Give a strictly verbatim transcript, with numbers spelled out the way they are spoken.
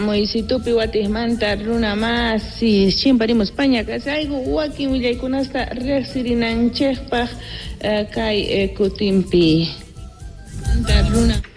Moisitupi watismanta runa masi chimparimos España kasaygu wakin willaykunasta riqsirinanchikpaq kay kutimpi runa